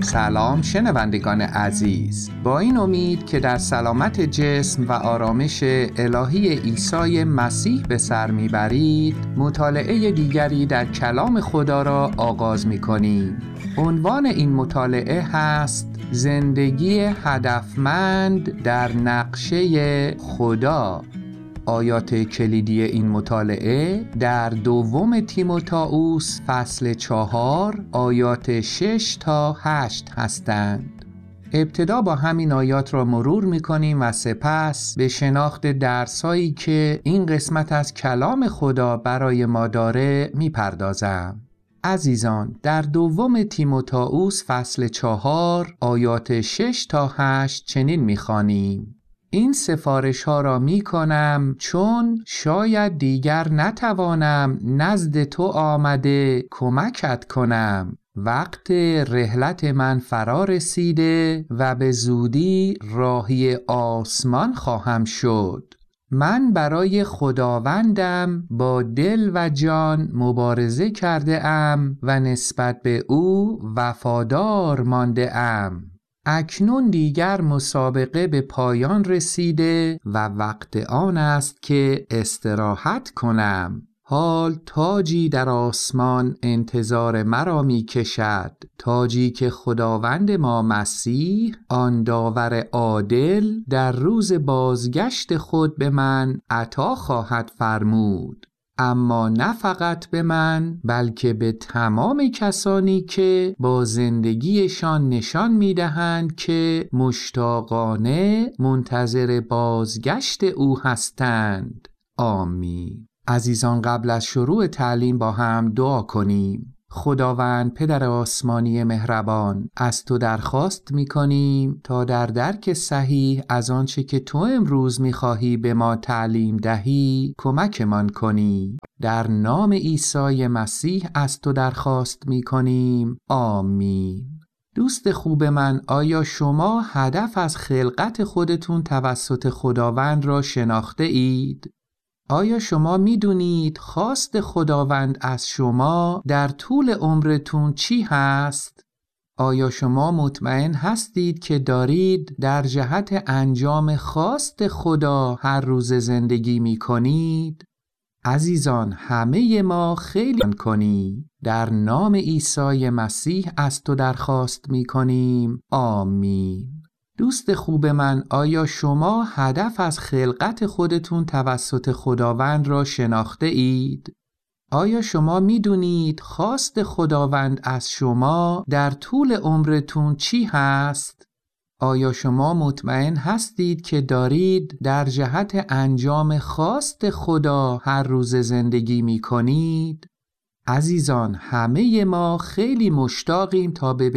سلام شنوندگان عزیز، با این امید که در سلامت جسم و آرامش الهی عیسی مسیح به سر میبرید، مطالعه دیگری در کلام خدا را آغاز میکنیم. عنوان این مطالعه هست زندگی هدفمند در نقشه خدا. آیات کلیدی این مطالعه در دوم تیموتائوس فصل 4 آیات 6 تا 8 هستند. ابتدا با همین آیات را مرور می‌کنیم و سپس به شناخت درسایی که این قسمت از کلام خدا برای ما داره می‌پردازم. عزیزان، در دوم تیموتائوس فصل 4 آیات 6 تا 8 چنین می‌خوانیم: این سفارش ها را می کنم چون شاید دیگر نتوانم نزد تو آمده کمکت کنم. وقت رحلت من فرا رسیده و به زودی راهی آسمان خواهم شد. من برای خداوندم با دل و جان مبارزه کرده ام و نسبت به او وفادار مانده ام. اکنون دیگر مسابقه به پایان رسیده و وقت آن است که استراحت کنم. حال تاجی در آسمان انتظار مرا می کشد، تاجی که خداوند ما مسیح آن داور عادل در روز بازگشت خود به من عطا خواهد فرمود. اما نه فقط به من، بلکه به تمام کسانی که با زندگیشان نشان می‌دهند که مشتاقانه منتظر بازگشت او هستند. آمین. عزیزان، قبل از شروع تعلیم با هم دعا کنیم. خداوند پدر آسمانی مهربان، از تو درخواست می‌کنیم تا در درک صحیح از آنچه که تو امروز می‌خواهی به ما تعلیم دهی کمکمان کنی. در نام عیسی مسیح از تو درخواست می‌کنیم. آمین. دوست خوب من، آیا شما هدف از خلقت خودتون توسط خداوند را شناخته اید؟ آیا شما میدونید خواست خداوند از شما در طول عمرتون چی هست؟ آیا شما مطمئن هستید که دارید در جهت انجام خواست خدا هر روز زندگی میکنید؟ عزیزان، همه ما خیلی کنیم. در نام عیسی مسیح از تو درخواست میکنیم. آمین. دوست خوب من، آیا شما هدف از خلقت خودتون توسط خداوند را شناخته اید؟ آیا شما میدونید خواست خداوند از شما در طول عمرتون چی هست؟ آیا شما مطمئن هستید که دارید در جهت انجام خواست خدا هر روز زندگی می کنید؟ عزیزان، همه ما خیلی مشتاقیم تا